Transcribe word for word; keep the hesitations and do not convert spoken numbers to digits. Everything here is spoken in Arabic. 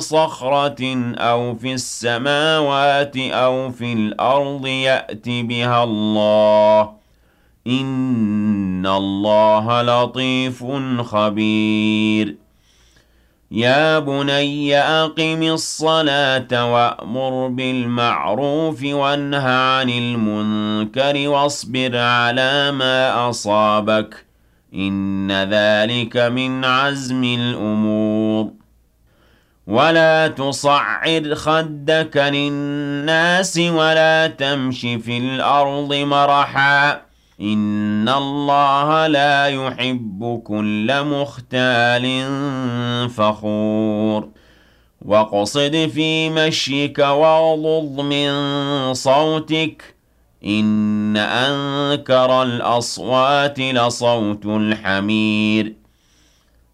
صَخْرَةٍ أَوْ فِي السَّمَاوَاتِ أَوْ فِي الْأَرْضِ يَأْتِ بِهَا اللَّهُ ۚ إِنَّ اللَّهَ لَطِيفٌ خَبِيرٌ يَا بُنَيَّ أَقِمِ الصَّلَاةَ وَأْمُرْ بِالْمَعْرُوفِ وَانْهَ عَنِ الْمُنكَرِ وَاصْبِرْ عَلَىٰ مَا أَصَابَكَ ۖ إِنَّ ذَٰلِكَ مِنْ عَزْمِ الْأُمُورِ وَلَا تُصَعِّرْ خَدَّكَ لِلنَّاسِ وَلَا تَمْشِ فِي الْأَرْضِ مَرَحًا ۖ إِنَّ اللَّهَ لَا يُحِبُّ كُلَّ مُخْتَالٍ فَخُورٍ وَاقْصِدْ فِي مَشْيِكَ وَاغْضُضْ مِن صَوْتِكَ ۚ إِنَّ أَنكَرَ الْأَصْوَاتِ لَصَوْتُ الْحَمِيرِ